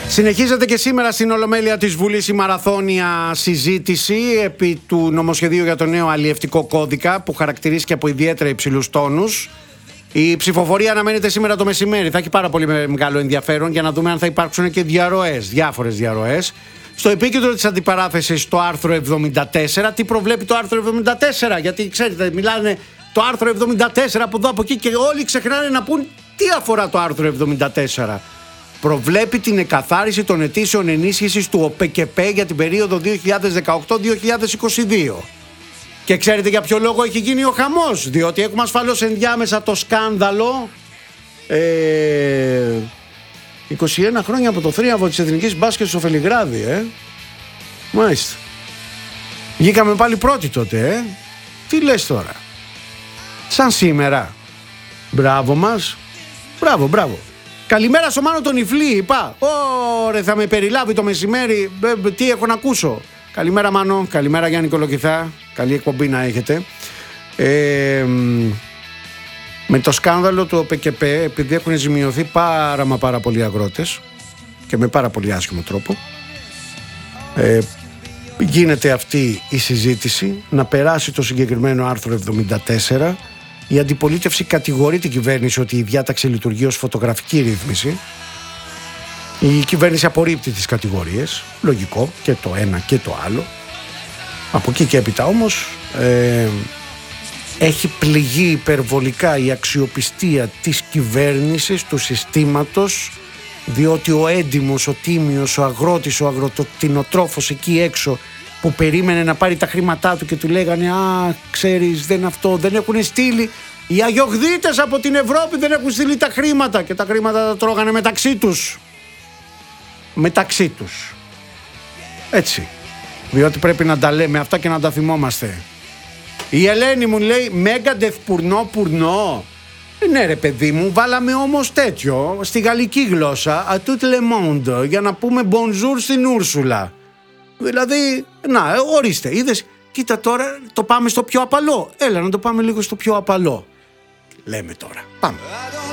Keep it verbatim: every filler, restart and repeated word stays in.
Συνεχίζεται και σήμερα στην Ολομέλεια της Βουλής η μαραθώνια συζήτηση επί του νομοσχεδίου για το νέο αλλιευτικό κώδικα που χαρακτηρίστηκε από ιδιαίτερα υψηλούς τόνους. Η ψηφοφορία αναμένεται σήμερα το μεσημέρι. Θα έχει πάρα πολύ μεγάλο ενδιαφέρον για να δούμε αν θα υπάρξουν και διαρροές, διάφορες διαρροές. Στο επίκεντρο της αντιπαράθεσης το άρθρο εβδομήντα τέσσερα. Τι προβλέπει το άρθρο εβδομήντα τέσσερα? Γιατί ξέρετε, μιλάνε το άρθρο εβδομήντα τέσσερα από εδώ από εκεί και όλοι ξεχνάνε να πούν τι αφορά το άρθρο εβδομήντα τέσσερα. Προβλέπει την εκαθάριση των αιτήσεων ενίσχυσης του ΟΠΕΚΕΠΕ για την περίοδο δύο χιλιάδες δεκαοκτώ με δύο χιλιάδες είκοσι δύο. Και ξέρετε για ποιο λόγο έχει γίνει ο χαμός? Διότι έχουμε ασφαλώς ενδιάμεσα το σκάνδαλο ε, είκοσι ένα χρόνια από το θρίαμβο της Εθνικής Μπάσκετ στο Βελιγράδι, ε. Μάλιστα. Βγήκαμε πάλι πρώτοι τότε, ε. Τι λες τώρα? Σαν σήμερα. Μπράβο μας. Μπράβο, μπράβο. Καλημέρα στο Μάνο τον Ιφλή, είπα. Ωρε, θα με περιλάβει το μεσημέρι. Ε, τι έχω να ακούσω? Καλημέρα Μάνο, καλημέρα Γιάννη Κολοκυθά. Καλή εκπομπή να έχετε. Ε, με το σκάνδαλο του ΟΠΕΚΕΠΕ, επειδή έχουν ζημιωθεί πάρα μα πάρα πολλοί αγρότες και με πάρα πολύ άσχημο τρόπο, ε, γίνεται αυτή η συζήτηση να περάσει το συγκεκριμένο άρθρο εβδομήντα τέσσερα. Η αντιπολίτευση κατηγορεί την κυβέρνηση ότι η διάταξη λειτουργεί ως φωτογραφική ρύθμιση. Η κυβέρνηση απορρίπτει τις κατηγορίες. Λογικό και το ένα και το άλλο. Από εκεί και έπειτα όμως ε, έχει πληγεί υπερβολικά η αξιοπιστία της κυβέρνησης, του συστήματος, διότι ο έντιμος, ο τίμιος, ο αγρότης, ο αγροτοκτηνοτρόφος εκεί έξω που περίμενε να πάρει τα χρήματά του και του λέγανε «Α, ξέρεις, δεν αυτό, δεν έχουν στείλει». Οι αγιογδίτες από την Ευρώπη δεν έχουν στείλει τα χρήματα και τα χρήματα τα τρώγανε μεταξύ τους. Μεταξύ τους. Έτσι. Διότι πρέπει να τα λέμε αυτά και να τα θυμόμαστε. Η Ελένη μου λέει «Μέγκαντεθ πουρνό πουρνό». Ναι ρε παιδί μου, βάλαμε όμως τέτοιο στη γαλλική γλώσσα «A tout le monde» για να πούμε «bonjour» στην Ούρσουλα. Δηλαδή, να, ορίστε, είδες, κοίτα τώρα, το πάμε στο πιο απαλό. Έλα να το πάμε λίγο στο πιο απαλό. Λέμε τώρα, πάμε.